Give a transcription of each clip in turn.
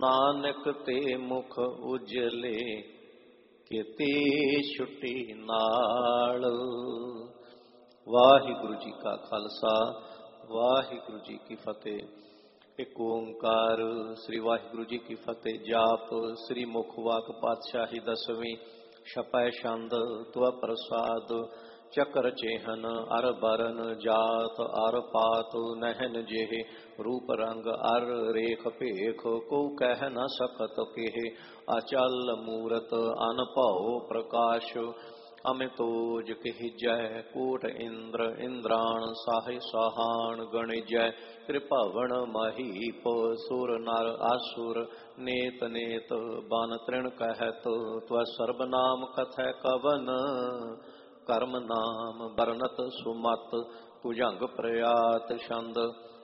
नानक ते मुख उजले केती छुट्टी नाल। वाहिगुरु जी का खालसा वाहिगुरु जी की फतेह। एक ओंकार श्री वाहिगुरु जी की फतेह। जाप श्री मुखवाक पातशाही दसवीं छपै छंद त्व प्रसाद। चक्र चेहन अर बरन जात अर पात नहन जेह। रूप रंग अर रेख भेख को कह न सकत केह। अचल मूरत अनभव प्रकाश अमितोज जय। कोट इंद्र इंद्राण साहे साहान गणिजय। त्रिभवन महीप सुर नर असुर नेत नेत बन तृण कहत। त्व सर्वनाम कथय कवन कर्म नाम बरनत सुमत। भुजंग प्रयात छंद।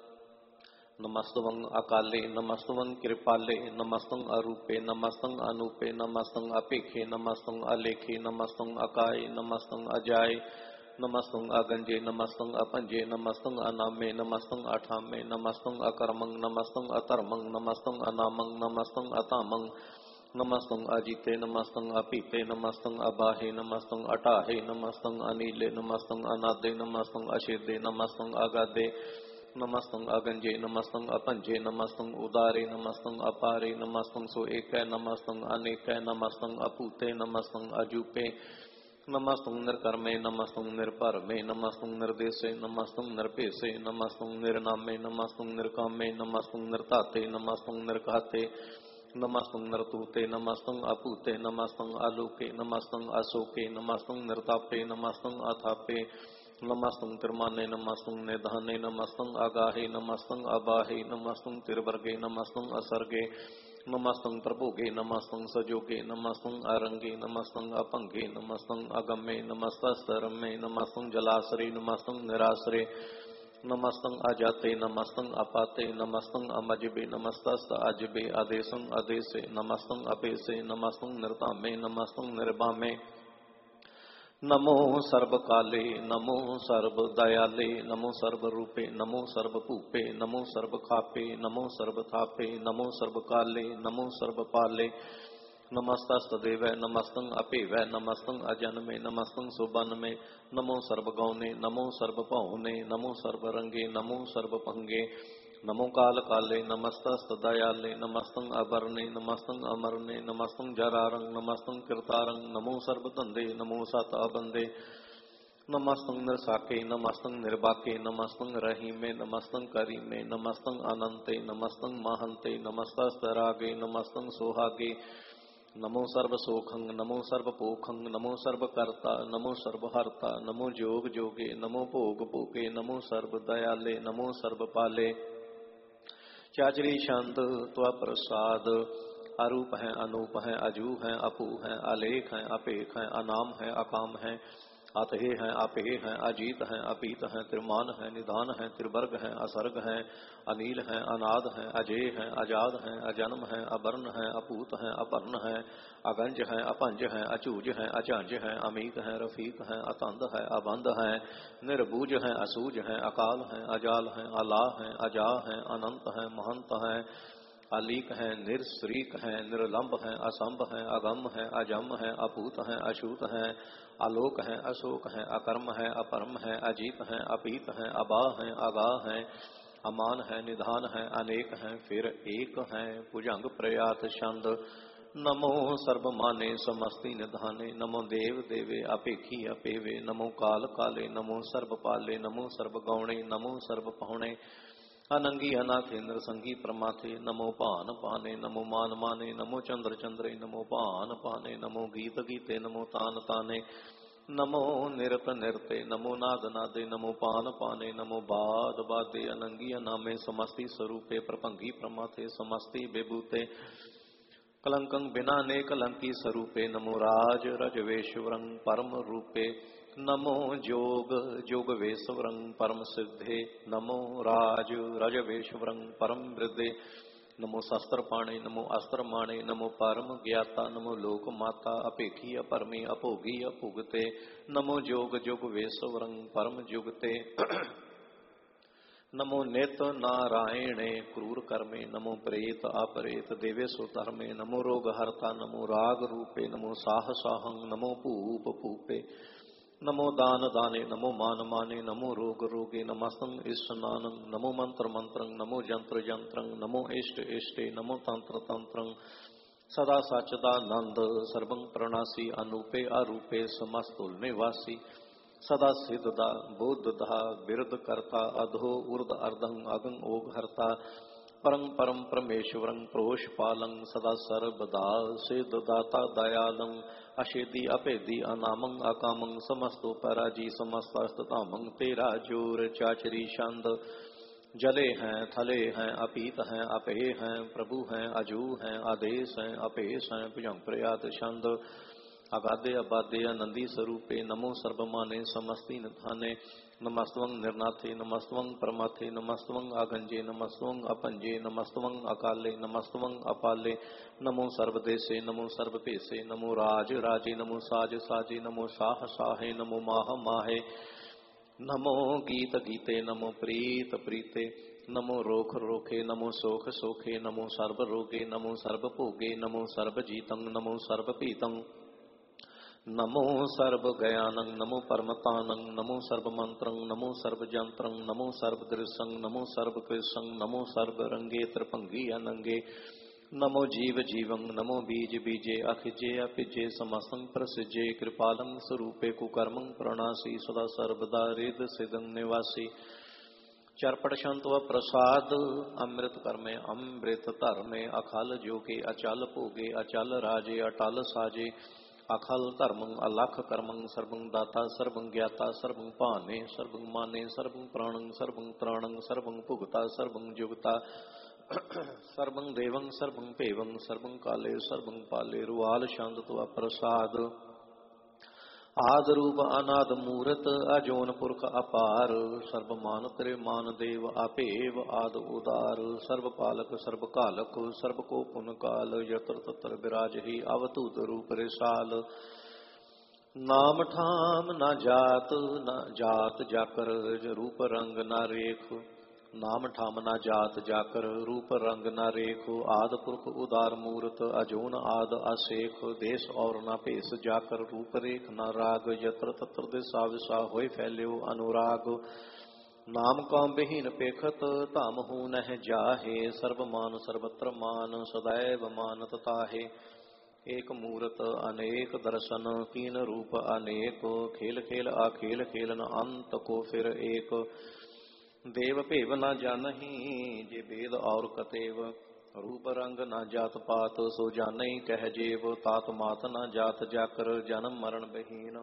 नमस्तवं अकाले नमस्तवं कृपाले नमस्तं अरूपे नमस्तं अनूपे नमस्तं अपेखे नमस्तं अलेखे नमस्तं अकाय नमस्तं अजाय नमस्तं अगंजे नमस्तं अपंजे नमस्तं अनामे नमस्तं अठामे नमस्तं अकर्मं नमस्तं अतर्मं नमस्तं अनामं नमस्तं अतामं नमस्तं अजिते नमस्तं अपीते नमस्तं अबाहे नमस्तं अटाहे नमस्तं अनीले नमस्तं अनादे नमस्तं अशेदे नमस्तं अगाधे नमस्तं अगंजे नमस्तं अपंजे नमस्तं उदारे नमस्तं अपारे नमस्तं सो एक नमस्तं अनेक नमस्तं अपूते नमस्तं अजूपे नमस्तं निर्कर्मे नमस्तं निर्भरमे नमस्तं निर्देशे नमस्तं निर्पेशे नमस्तं निर्नामे नमस्तं निर्कामे नमस्तं निर्ताते नमस्तं निर्घाते नमस्तं निर्तूते नमस्तं अपूते नमस्तं आलोके नमस्तं अशोके नमस्तं निर्तापे नमस्तं अथापे नमस्तं तिरमाने नमस्तं निधाने नमस्तं आगाहे नमस्तं अबाहे नमस्तं तिरवर्गे नमस्तं असर्गे नमस्तं प्रभोगे नमस्तं सजोगे नमस्तं अरंगे नमस्तं अपंगे नमस्तं अगम्ये नमस्तस्तरमे नमस्तं जलाश्रे नमस्तं निराश्रे नमस्तं अजाते नमस्तं अपाते नमस्तं अमजबे नमस्तस्त अजबे आदेशं आदेशे नमस्तं अपेसे नमस्तं निर्तामे नमस्तं निर्बामे नमो सर्व काले नमो सर्व दयाले नमो सर्व रूपे नमो सर्व भूपे नमो सर्व खापे नमो सर्व थापे नमो सर्व काले नमो सर्व पाले नमस्तस्तदेव नमस्तं अपेव नमस्तं अजन्मे नमस्तं सुबन्मे नमो सर्व गौने नमो सर्व पौने नमो सर्व रंगे नमो सर्व भंगे नमो काल काले नमस्तस्त दयाले नमस्तं अबरने नमस्तं अमरने नमस्तं जरारंग नमस्तं कृतारंग नमो सर्वदंदे नमो सत अबंदे नमस्तं निरसाके नमस्तं निर्बाके नमस्तं रहीमे नमस्तं करीमे नमस्तं अनंते नमस्तं महंते नमस्तस्त रागे नमस्तं सोहागे नमो सर्व सोखंग नमो सर्व पोखंग नमो सर्व कर्ता नमो सर्व हर्ता नमो जोग जोगे नमो भोग भोगे नमो सर्व दयाले नमो सर्व पाले चाचरी छंद त्व प्रसाद। अरूप है अनूप है अजू है अपू है अलेख है अपेख है अनाम है अकाम है अतहे है अपे है अजीत है अपीत है त्रिमान है निधान है त्रिवर्ग है असर्ग है अनील है अनाद है अजय है अजाद है अजन्म है अवर्ण है अपूत है अपर्ण है अगंज है अपंज है अचूज है अचंज है अमीत है रफीक है अतंद है अबंध है निर्बूज है असूज है अकाल है अजाल है अला है अजा है अनंत है महंत है अलीक है निरश्रीक है निर्लंब है असंभ है अगम है अजम है अपूत है अछूत है आलोक है अशोक है अकर्म है अपरम है अजीत है अपीत है अबा है अगा है अमान है निधान है अनेक है फिर एक है भुजंग प्रयात छंद। नमो सर्व माने समस्ति निधाने नमो देव देवे अपेखी अपेवे नमो काल काले नमो सर्व पाले नमो सर्व गौणे नमो सर्व पहुणे अनंगी अनाथेन्द्र संगी प्रमाथे नमो पान पाने नमो मान माने नमो चंद्र चंद्रे नमो पान पाने नमो गीत गीते नमो तान ताने नमो निरत निरते नमो नाद नादे नमो पान पाने नमो बाद बादे अनंगी अनामे समस्ति स्वरूपे प्रभंगी प्रमाथे समस्ति विभूते कलंकं बिना ने कलंकी स्वरूपे नमो राज रजवेश्वरं परम रूपे नमो जोग जोगवेश्वरं परम सिद्धे नमो राज रजवेश्वरं परम वृद्धे नमो शस्त्र पाणे नमो अस्त्र माणे नमो परम ज्ञाता नमो लोक माता अपेखी अपरमी अपोगी अपुगते नमो जोग जोगवेश्वरं परम जुगते नमो नित नारायणे क्रूर कर्मे नमो प्रेत अपरेत देवेशु धर्मे नमो रोग हरता नमो राग रूपे नमो साहसाहं नमो भूप भूपे नमो दान दाने नमो मान माने नमो रोग रोगे नमस्तं ईशनानं नमो मंत्र मंत्रं नमो जंत्र जंत्रं नमो इष्ट इष्टे नमो तंत्र तंत्रं सदा सच्चिदानंद सर्वं प्रणासी अनूपे अरूपे समस्तुल निवासी सदा सिद्धदा बोधदा बिरद करता अधो ऊर्ध अर्धं अगं ओघ हरता परं परम परमेश्वरं प्रोषपालं सदा सर्वदा सिद्धदाता दयालं अशेदी अपेदी अनामं अकामं समस्तो पराजी समस्तास्ततामं तेरा जोर चाचरी शांद जले हैं थले हैं अपीत हैं अपे हैं प्रभु हैं अजू हैं आदेश हैं अपेश हैं भुजंग प्रयात छंद अगाधे अबाधे आनंदी स्वरूपे नमो सर्वमाने समस्तीन थाने नमस्तवं निर्नाथे नमस्तवं परमाथे नमस्तवं आगंजे नमस्तवं अपंजे नमस्तवं अकाले नमस्तवं अपाले नमो सर्वदेशे नमो सर्वपेशे नमो राज राजे नमो साज साजे नमो साह साहे नमो माह माहे नमो गीत गीते नमो प्रीत प्रीते नमो रोख रोखे नमो सोख सोखे नमो सर्व रोगे नमो सर्व भोगे नमो सर्व जीतं नमो सर्व पीतं नमो सर्व गयानं नमो परमतानं नमो सर्व मंत्रं नमो सर्व जंत्रं नमो सर्व दृशं नमो सर्व कृशं नमो सर्व रंगे त्रिभंगी अनंगे नमो जीव जीवं नमो बीज बीजे अखिजे अपिजे समस्तं प्रसिजे कृपालं स्वरूपे कुकर्मं प्रणासी सदा सर्वदा रिद सिदं निवासी चरपट शंतव प्रसाद अमृत कर्मे अमृत धर्मे अखल जोगे अचल भोगे अचल राजे अटल साजे अखल धर्मं अलख कर्मं सर्वं दाता सर्वं ज्ञाता सर्वं पाने सर्वं माने सर्वं प्राणं सर्वं त्राणं सर्वं भुगता सर्वं जुगता सर्वं देवं सर्वं पेवं सर्वं काले सर्वं पाले रुआल शांतत्व प्रसाद आद रूप अनाद मूरत अजोन पुरख अपार सर्वमान तेरे मान देव अपेव आद उदार सर्व पालक सर्व कालक सर्व को पुन काल यत्र तत्र विराज ही अवतूत रूप रिसाल नाम ठाम न जात न जात जाकर रूप रंग न रेख नाम ठाम न जात जाकर रूप रंग न रेख आद पुरख उदार मूर्त अजोन आद अशेख देश और न पेश जाकर रूप रेख न राग यत्र तत्र दिशा विशा होय फैल्यो अनुराग नाम काम विहीन पेखत ताम हूँ नह जाहे सर्वमान सर्वत्र मान सदैव मानत ताहे एक मूरत अनेक दर्शन कीन रूप अनेक खेल खेल अखेल खेलन अंत को फिर एक देव पेव न जानही जे वेद और कतेव रूप रंग न जात पात सो जानई कह जेव तात मात न जात जाकर जन्म मरण बहीन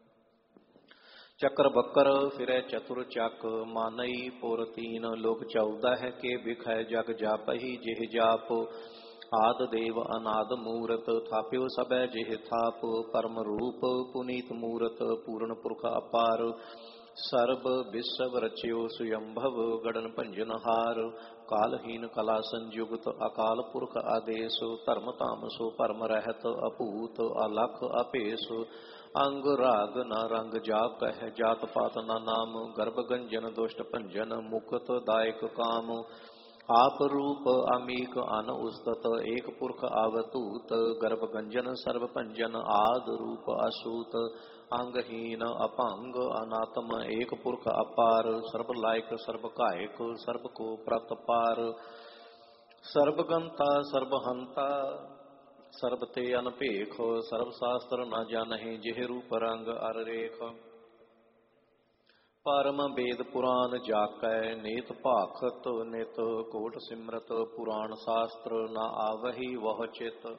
चक्र बक्कर फिरै चतुर चक मानई पुर तीन लोक 14 के बिखै जग जापही जेह जाप आद देव अनाद मूरत थाप्यो सबै जेह थाप परम रूप पुनीत मूरत पूर्ण पुरख अपार सर्व विश्व रच्यो स्वयंभव गणन भंजन हार कालहीन कला संयुक्त अकाल पुरख आदेश धर्म तामसो परम रहत अपूत अलख अपेश अंग राग न रंग जाप कह जात पात न नाम गर्भ गंजन दुष्ट भंजन मुक्त दायक काम आप रूप अमीक अन उस्तत एक पुरख आवतूत गर्भ गंजन सर्व भंजन आद रूप असूत अंगहीन अपंग अनात्म एक पुरख अपार सर्व लायक सर्व कायक सर्व को प्रत पार सर्वगंता सर्वहंता सर्वते अनपेख सर्व शास्त्र न जानहि जेह रूप रंग अर रेख परम वेद पुराण जाकै नेत भाखत नित कोट सिमरत पुराण शास्त्र न आवहि वह चित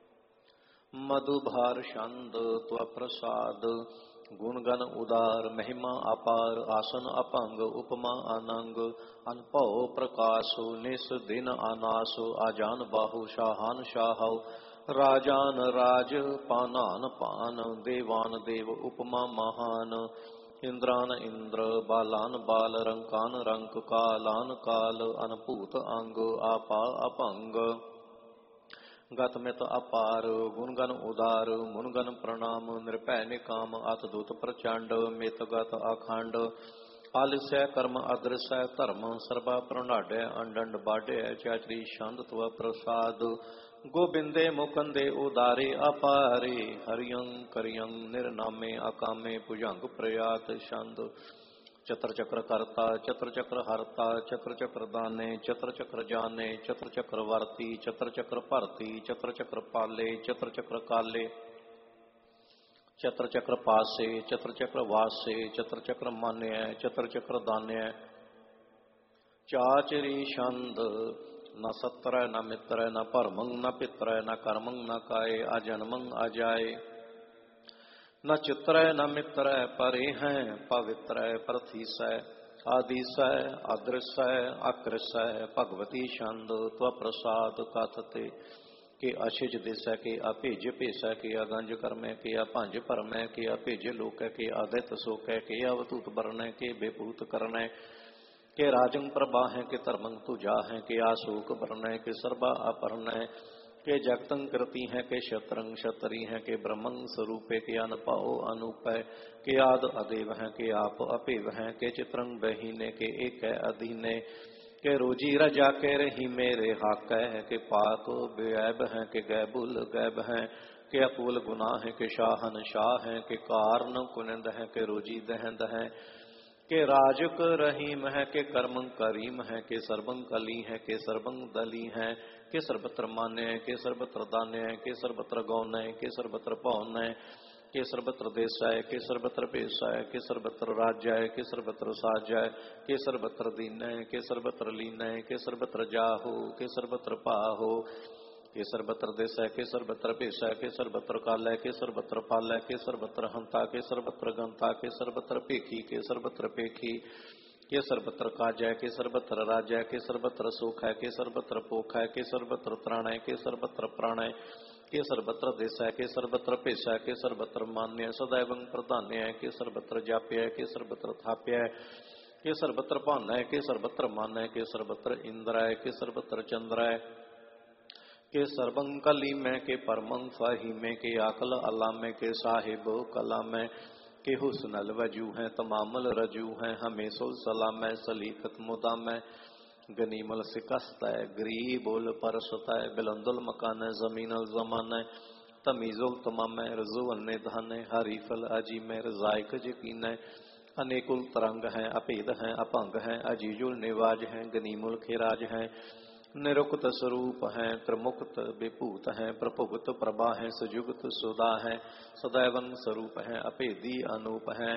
मधुभार छंद त्व प्रसाद गुणगण उदार महिमा अपार आसन अपंग उपमा अनंग अनपौ प्रकाश निस दिन अनास आजान बाहु शाहान शाहौ राजान राज पानान पान देवान देव उपमा महान इंद्रान इंद्र बालान बाल रंकान रंक कालान काल अनपूत अंग आपा अपंग गतमित अपार गुणगण उदार मुनगण प्रणाम निरपै निकाम अतदूत प्रचंड मित गत अखंड आलिसै कर्म अदृसै धर्म सर्वा प्रणाडै अंडंड बाढ़ै चाचरी छंद तव प्रसाद गोबिंदे मुकंदे उदारे अपारे हरियं करियं निर्नामे अकामे भुजंग प्रयात छंद चत्र चक्र करता चत्र चक्र हरता चत्र चक्र दाने चत्र चक्र जाने चत्र चक्र वर्ती चत्र चक्र भरती चत्र चक्र पाले चत्र चक्र काले चत्र चक्र पासे चत्र चक्र वासे चत्र चक्र मान्य चत्र चक्र दान्य चाचरी छंद न सत्र न मित्र न परमं न पित्र न कर्मं न काय अजन्मं अजाय न चित्र न मित्र परे हैं पवित्र प्रथिसै आदिसै अदृसै अकृसै भगवती छंद त्व प्रसाद कथते के अशिज दिसै के अभेज भेसै के अगंज कर्मै के अपंज परमै के अभेज लोकै के आदित सोकै के अवतूत बरनै के बेभूत करनै के राजं प्रभा है के धर्मं तुजा है के आशोक बरनै के सर्वा अपहरणै के जगतं कृति है के क्षत्रं क्षत्री है के ब्रह्मं स्वरूपे के अनपाओ अनुपय के आद अदेव है के आप अपेव है के चित्रं बहीने के एक है अधीने के रोजी रजा के रही मेरे हाक है के पाक बेऐब है के गैबुल गैब है के अपूल गुनाह है के शाहन शाह है के कारण कुनिंद है के रोजी दहंद है के राजक रहीम है के कर्मं करीम है के सर्वं कली है के सर्वं दली है के सर्वत्र मान्य है के सर्वत्र दान्य है के सर्वत्र गौन है के सर्वत्र पौन है के सर्वत्र देशाय के सर्वत्र पेशाय के सर्वत्र राज्याय के सर्वत्र साजाय के सर्वत्र दीन है के सर्वत्र लीन है के सर्वत्र जाहो के सर्वत्र पाहो के सर्वत्र देशाय के सर्वत्र पेशाय के सर्वत्र कालय के सर्वत्र पालय के सर्वत्र हंता के सर्वत्र गंता के सर्वत्र पेखी के सर्वत्र पेखी के सर्वत्र काजय के सर्वत्र राज्य के सर्वत्र सुख है के सर्वत्र पोख है के सर्वत्र त्राणय के सर्वत्र प्राणय के सर्वत्र देशाय के सर्वत्र पेशाय के सर्वत्र मान्य सदैवं प्रधान्य के सर्वत्र जाप्य के सर्वत्र थाप्य के सर्वत्र पान्य के सर्वत्र मान्य के सर्वत्र इंद्राय के सर्वत्र चंद्राय के सर्वं कली में के परमं फाही में के आकल अल्लाह में के साहिब कला में के हुस्नल वजू हैं तमामल रजू हैं हमेशुल सलाम में सलीकत मुदा में गनीमल सिकस्त है गरीबुल परसत है बिलंदुल मकान है जमीनल जमान है तमीजुल तमाम है रजुअल निधान है हरीफल अजी में रजायक यकीन है अनेकुल तरंग हैं अपेद हैं अपंग हैं अजीजुल निवाज हैं गनीमुल खिराज हैं निरुक्त स्वरूप हैं त्रिमुक्त विभूत हैं प्रभुगत प्रभा हैं सुजुगत सुधा हैं सदैवन स्वरूप हैं अपेदी अनूप हैं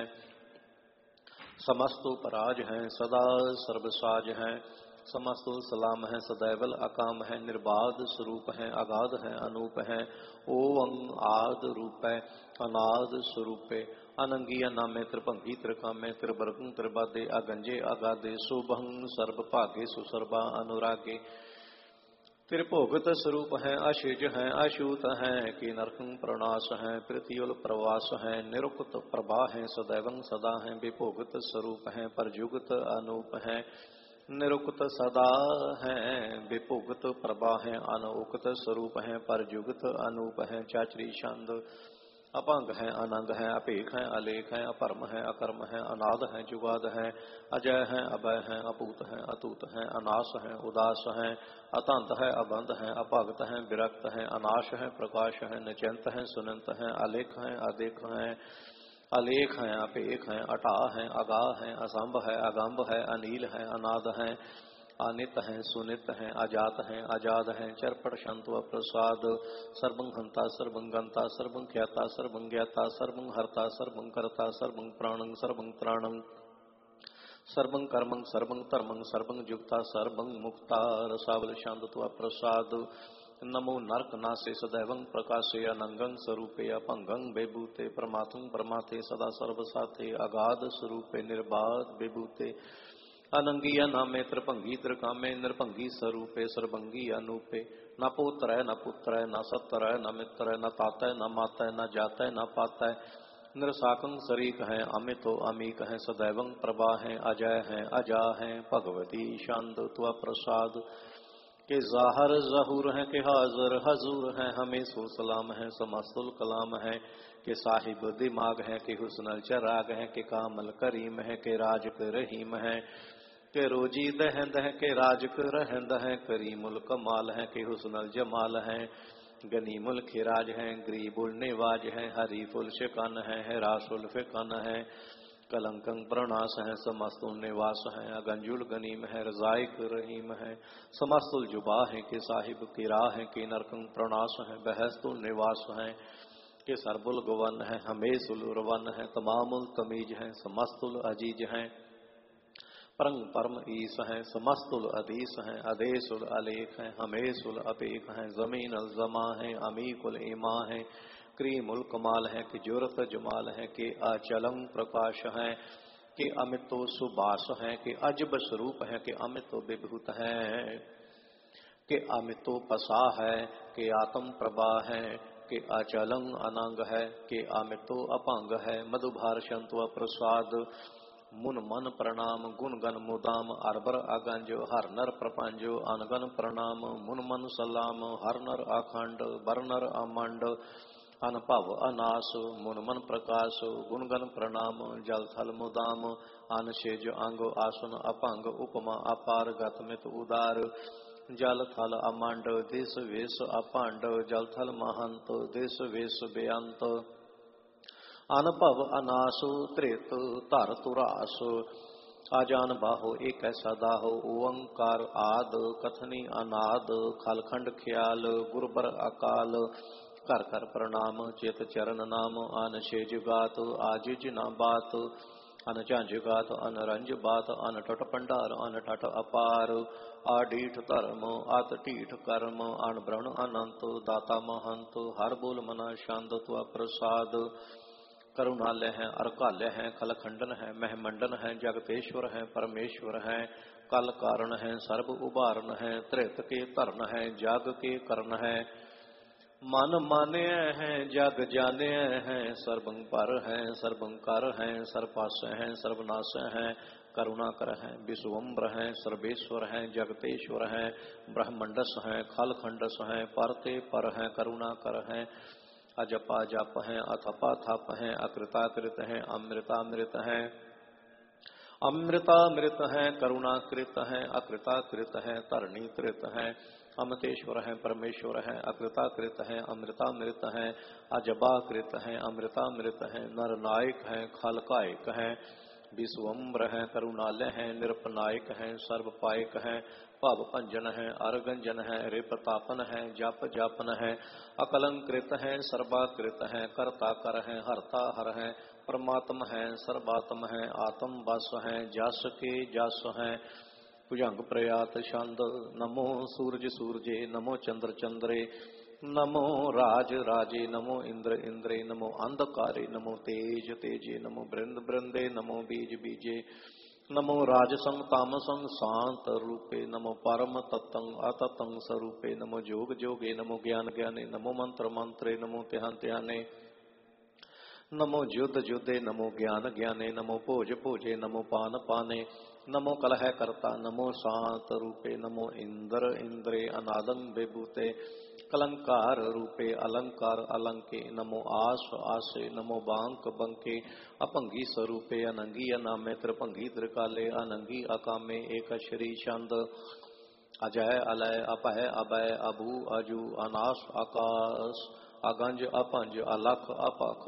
समस्तो पराज हैं सदा सर्वसाज हैं समस्तो सलाम हैं सदैवल अकाम हैं निर्बाध स्वरूप हैं अगाध हैं अनूप हैं ओं आद रूप है अनाद स्वरूप अनंगिया नामे त्रिभंगी त्रिकामे त्रिवर्गं त्रिबादे अगंजे अगाधे शुभं सर्व भागे सुसर्वा अनुरागे त्रिभोगत स्वरूप हैं अशिज हैं अशूत हैं कि नरकं प्रणाश हैं पृथ्वील प्रवास हैं निरुक्त प्रभा हैं सदैवं सदा हैं विभोगत स्वरूप हैं परजुगत अनूप हैं निरुक्त सदा हैं विभोगत प्रभा हैं अनोक्त स्वरूप हैं परजुगत अनूप हैं चाचरी छंद अपंग है अनंग है अपेख है अलेख है अपरम है अकर्म है अनाद है जुगाद है अजय है अभय है अपूत है अतूत है अनाश है उदास है अतंत है अबंध है अभक्त है विरक्त है अनाश है प्रकाश है निचंत है सुनंत है अलेख है अदेख है अलेख है अपेख है अटा है अगा है असंभ है अगंभ है अनील है अनाद है अनित हैं सुनित हैं अजात हैं आजाद हैं चरपट शंत्व प्रसाद सर्वं हंता सर्वं गंता सर्वं ख्याता सर्वं ज्ञाता सर्वं हरता सर्वं कर्ता सर्वं प्राणं सर्वं त्राणं सर्वं कर्मं सर्वं धर्मं सर्वं जुक्ता सर्वं मुक्ता रसावल शांतत्व प्रसाद नमो नरक नासे सदैवं प्रकाशे अनंगं स्वरूपे अपंगं बेभूते परमात्मं परमाते सदा सर्वसाथे अगाध स्वरूपे निर्बाध बेभूते अनंगिया नामे त्रिभंगी त्रिकामे निर्भंगी स्वरूपे सर्वंगी अनूपे न पुत्र न पुत्र न सत्र न मित्र न तात न माता न जाता न पाता निरसाकं शरीक है अमितो अमीक है सदैवं प्रभा है अजय है अजा है भगवती शांत त्व प्रसाद के ज़ाहर ज़हूर हैं, के हाज़र हजूर हैं, हमें सो सलाम है, समस्तुल कलाम है, के साहिब दिमाग है, के हुस्नल चराग है, के कामल करीम है, के राजक रहीम है, के रोजी दहंद है, के राजक रहंद है, करीमुल कमाल है, के हुस्नल जमाल है, गनीमुल खिराज है, गरीबुल निवाज है, हरीफुल शिकन है, रासुल फिकन है, कलंकं प्रणास है, समस्तुल निवास है, अगंजुल गनीम है, रजाइक रहीम है, समस्तुल जुबा है, के साहिब किरा है, के नरकं प्रणास है, बहस्तुल निवास है, के सरबुल गवन है, हमेशुल रवन है, तमामुल तमीज है, समस्तुल अजीज है, परंग परम ईस है, समस्तुल अधीस है, अदेशुल अलेख है, हमेशुल अपेख है, जमीन अल जमा है, अमीकुल इमा है, क्रीमुल कमाल है, कि जुरत जमाल है, कि अचलंग प्रकाश है, कि अमितो सुबास है, कि अजब स्वरूप है, कि अमितो विभूत है, कि अमितो पसा है, कि आत्म प्रभा है, कि अचलंग अनंग है, कि अमितो अपंग है, मधुभार शंतु प्रसाद मुन मन प्रणाम गुण गण मुदाम अरबर अगंजो हर नर प्रपंजो अनगन प्रणाम मुन मन सलाम हर नर अखंड बर नर अमंड अनपव अनास मुन मन प्रकाश गुण गण प्रणाम जल थल मुदाम अनशेज अंग आसन अपंग उपमा अपार गतमित उदार जल थल अमंड देश वेश अपांड जल थल महंत देश वेश बेअंत अनुभव अनासु त्रित तर तुरास आजान बाहो एक सदा हो ओंकार आद कथनी अनाद खलखंड ख्याल गुरबर अकाल कर कर प्रणाम चेत चरण नाम अन शेज गात आजिज न बात अन झांझ गात अन रंज बात अन टट भंडार अन टट अपार आडीठ धर्म अत टीठ कर्म अन ब्रण अनंत दाता महंत हर बोल मना छंद त्वा प्रसाद करुणालय है अरकालय है खलखंडन है महमंडन है जगतेश्वर है परमेश्वर है कल कारण है सर्व उबारन है त्रित के तरन है जाग के करण है मन माने है जग जाने है सर्वं पर है सर्वं कर है सर्वपास है सर्वनाश है करुणा कर है विश्वम्बर है सर्वेश्वर है जगतेश्वर है ब्रह्मंडस है खलखंडस है परते पर है करुणा कर है अजपा जप है अथपा थप है अकृताकृत है अमृतामृत है अमृतामृत है करुणाकृत है अकृताकृत है तरणीकृत है अमृतेश्वर है परमेश्वर है अकृताकृत है अमृतामृत है अजबाकृत है अमृतामृत है नरनायक है खलकायक है विश्वम्बर है करुणालय है निरपनायक है सर्वपायक है भव भंजन है अरगंजन है रिपतापन है जप जापन है अकलंकृत है सर्वाकृत है कर्ता कर है हरता हर है परमात्म है सर्वात्म है आत्म बस है जस के जस है भुजंग प्रयात छंद नमो सूरज सूरजे नमो चंद्र चंद्रे नमो राज राजे नमो इंद्र इंद्रे नमो अंधकारे नमो तेज तेजे नमो बृंद बृंदे नमो बीज बीजे नमो राजसंग तामसंग शांत रूपे नमो परम तत्तं अततं स्वरूपे नमो जोग जोगे नमो ज्ञान ज्ञाने नमो मंत्र मंत्रे नमो ध्यान ध्याने नमो युद्ध युद्धे नमो ज्ञान ज्ञाने नमो भोज भोजे नमो पान पाने नमो कलह कर्ता नमो शांत रूपे नमो इंद्र इंद्रे अनादं विभूते कलंकार रूपे अलंकार अलंके नमो आस आसे नमो बांक बंके अपंगी स्वरूपे अनंगी अनामे त्रिभंगी त्रिकाले अनंगी अकामे एक श्री छंद अजय अलय अपह अभय अभू अजू अनास आकाश अगंज अपंज अलख अपख